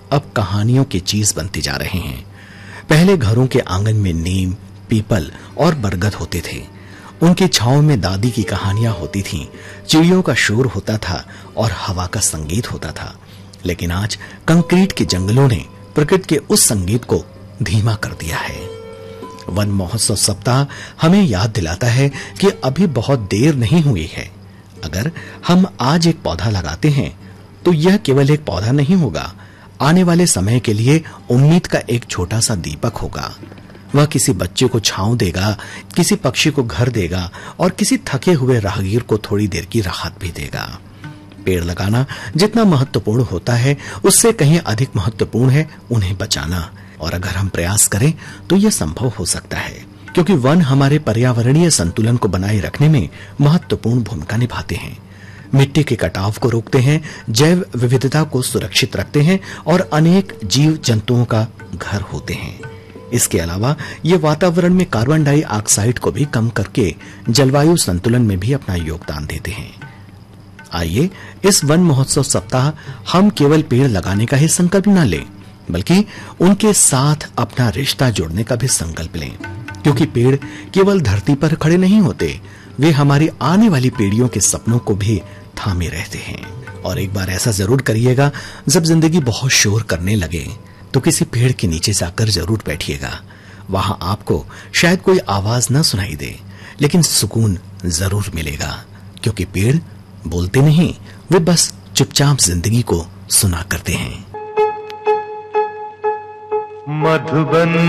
अब कहानियों की चीज बनते जा रहे हैं। पहले घरों के आंगन में नीम, पीपल और बरगद होते थे। उनकी छांव में दादी की कहानियां होती थीं, चिड़ियों का शोर होता था और हवा का संगीत होता था। लेकिन आज कंक्रीट के जंगलों ने प्रकृति के उस संगीत को धीमा कर दिया है। वन महोत्सव सप्ताह हमें याद दिलाता है कि अभी बहुत देर नहीं हुई है। अगर हम आज एक पौधा लगाते हैं तो यह केवल एक पौधा नहीं होगा, आने वाले समय के लिए उम्मीद का एक छोटा सा दीपक होगा। वह किसी बच्चे को छांव देगा, किसी पक्षी को घर देगा और किसी थके हुए राहगीर को थोड़ी देर की राहत भी देगा। पेड़ लगाना जितना महत्वपूर्ण होता है, उससे कहीं अधिक महत्वपूर्ण है उन्हें बचाना। और अगर हम प्रयास करें तो यह संभव हो सकता है, क्योंकि वन हमारे पर्यावरणीय संतुलन को बनाए रखने में महत्वपूर्ण भूमिका निभाते हैं। मिट्टी के कटाव को रोकते हैं, जैव विविधता को सुरक्षित रखते हैं और अनेक जीव जंतुओं का घर होते हैं। इसके अलावा ये वातावरण में कार्बन डाइऑक्साइड को भी कम करके जलवायु संतुलन में भी अपना योगदान देते हैं। आइए इस वन महोत्सव सप्ताह हम केवल पेड़ लगाने का ही संकल्प न लें, बल्कि उनके साथ अपना रिश्ता जोड़ने का भी संकल्प लें, क्योंकि पेड़ केवल धरती पर खड़े नहीं होते, वे हमारी आने वाली पीढ़ियों के सपनों को भी थामे रहते हैं। और एक बार ऐसा जरूर करिएगा, जब जिंदगी बहुत शोर करने लगे तो किसी पेड़ के नीचे जाकर जरूर बैठिएगा। वहां आपको शायद कोई आवाज न सुनाई दे, लेकिन सुकून जरूर मिलेगा, क्योंकि पेड़ बोलते नहीं, वे बस चुपचाप जिंदगी को सुना करते हैं। मधुबन